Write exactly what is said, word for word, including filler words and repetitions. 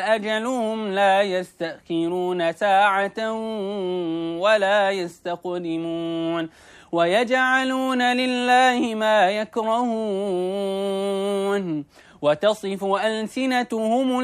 أجلهم لا يستأخرون ساعة ولا يستقدمون ويجعلون لله ما يكرهون وتصف ألسنتهم